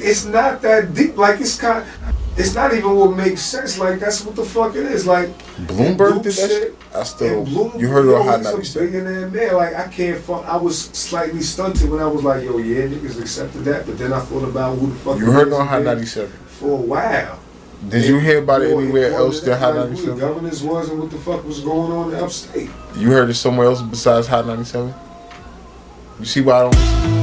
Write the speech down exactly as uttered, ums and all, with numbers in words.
it's not that deep. Like it's kind. It's not even what makes sense. Like that's what the fuck it is. Like Bloomberg did that shit. I still. Bloom, you heard it on Hot ninety-seven. He's a billionaire man. Like I can't fuck. I was slightly stunted when I was like, yo, yeah, niggas accepted that. But then I thought about who the fuck. You heard it on Hot ninety-seven for a while. Did and you hear about it anywhere else than Hot ninety-seven? Who the governors was and what the fuck was going on in upstate. You heard it somewhere else besides Hot ninety-seven? You see why I don't.